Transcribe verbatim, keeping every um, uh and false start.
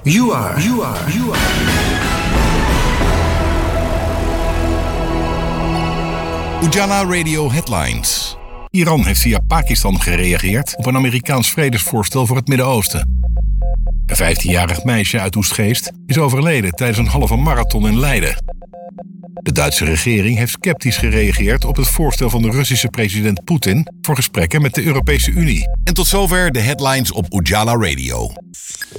You are, you are, you are. Ujala Radio Headlines. Iran heeft via Pakistan gereageerd op een Amerikaans vredesvoorstel voor het Midden-Oosten. Een vijftienjarig meisje uit Oestgeest is overleden tijdens een halve marathon in Leiden. De Duitse regering heeft sceptisch gereageerd op het voorstel van de Russische president Poetin voor gesprekken met de Europese Unie. En tot zover de headlines op Ujala Radio.